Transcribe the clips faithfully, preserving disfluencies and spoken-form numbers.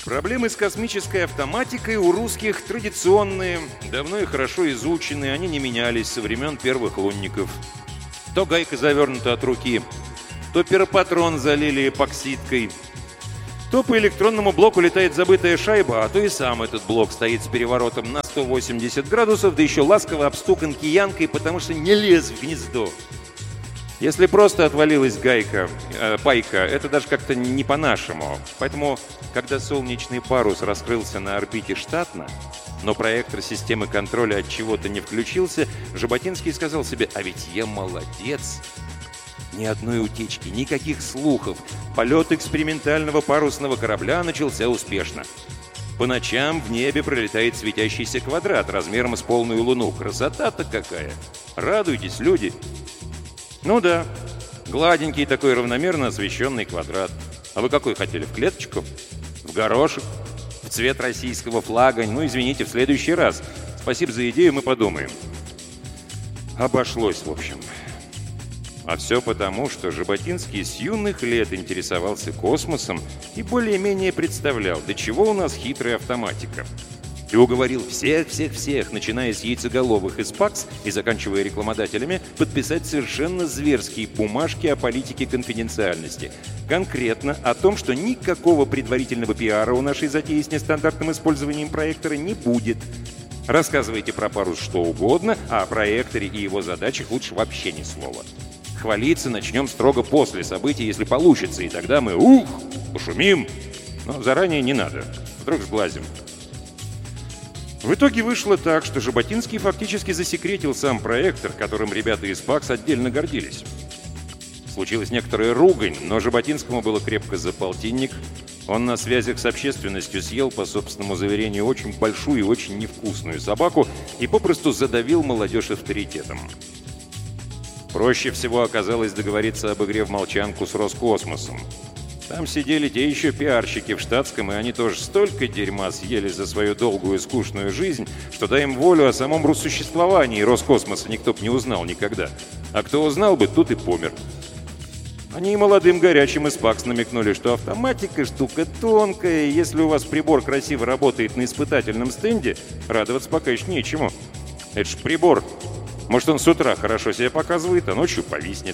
Проблемы с космической автоматикой у русских традиционные, давно и хорошо изучены, они не менялись со времен первых лунников. То гайка завернута от руки, то пиропатрон залили эпоксидкой, то по электронному блоку летает забытая шайба, а то и сам этот блок стоит с переворотом на сто восемьдесят градусов, да еще ласково обстукан киянкой, потому что не лез в гнездо. Если просто отвалилась гайка, э, пайка, это даже как-то не по-нашему. Поэтому, когда солнечный парус раскрылся на орбите штатно, но проектор системы контроля от чего-то не включился, Жаботинский сказал себе: «А ведь я молодец!» Ни одной утечки, никаких слухов. Полет экспериментального парусного корабля начался успешно. По ночам в небе пролетает светящийся квадрат размером с полную луну. Красота-то какая! Радуйтесь, люди! Ну да, гладенький такой равномерно освещенный квадрат. А вы какой хотели, в клеточку? В горошек? В цвет российского флага? Ну, извините, в следующий раз. Спасибо за идею, мы подумаем. Обошлось, в общем. А все потому, что Жаботинский с юных лет интересовался космосом и более-менее представлял, до чего у нас хитрая автоматика. И уговорил всех-всех-всех, начиная с яйцеголовых из ПАКС и заканчивая рекламодателями, подписать совершенно зверские бумажки о политике конфиденциальности. Конкретно о том, что никакого предварительного пиара у нашей затеи с нестандартным использованием проектора не будет. Рассказывайте про парус что угодно, а о проекторе и его задачах лучше вообще ни слова. Хвалиться начнем строго после событий, если получится, и тогда мы, ух, пошумим. Но заранее не надо, вдруг сглазим. В итоге вышло так, что Жаботинский фактически засекретил сам проектор, которым ребята из ПАКС отдельно гордились. Случилась некоторая ругань, но Жаботинскому было крепко за полтинник. Он на связях с общественностью съел, по собственному заверению, очень большую и очень невкусную собаку и попросту задавил молодежь авторитетом. Проще всего оказалось договориться об игре в молчанку с Роскосмосом. Там сидели те еще пиарщики в штатском, и они тоже столько дерьма съели за свою долгую и скучную жизнь, что, дай им волю, о самом существовании Роскосмоса никто бы не узнал никогда. А кто узнал бы, тут и помер. Они и молодым горячим из ПАКС намекнули, что автоматика штука тонкая, и если у вас прибор красиво работает на испытательном стенде, радоваться пока еще нечему. Это ж прибор. Может, он с утра хорошо себя показывает, а ночью повиснет.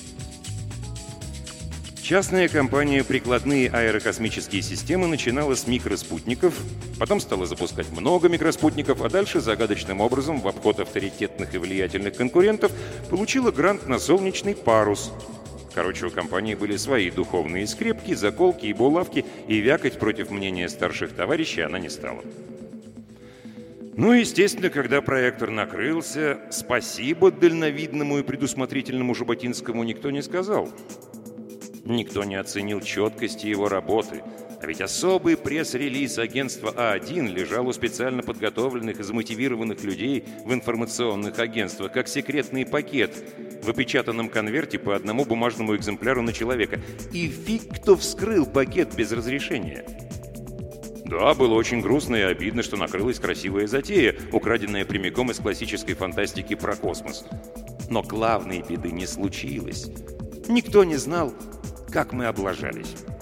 Частная компания «Прикладные аэрокосмические системы» начинала с микроспутников, потом стала запускать много микроспутников, а дальше загадочным образом, в обход авторитетных и влиятельных конкурентов, получила грант на солнечный парус. Короче, у компании были свои духовные скрепки, заколки и булавки, и вякать против мнения старших товарищей она не стала. Ну, естественно, когда проектор накрылся, спасибо дальновидному и предусмотрительному Жаботинскому никто не сказал. Никто не оценил четкости его работы. А ведь особый пресс-релиз агентства А один лежал у специально подготовленных и замотивированных людей в информационных агентствах, как секретный пакет в опечатанном конверте по одному бумажному экземпляру на человека. И фиг кто вскрыл пакет без разрешения. Да, было очень грустно и обидно, что накрылась красивая затея, украденная прямиком из классической фантастики про космос. Но главной беды не случилось. Никто не знал, как мы облажались.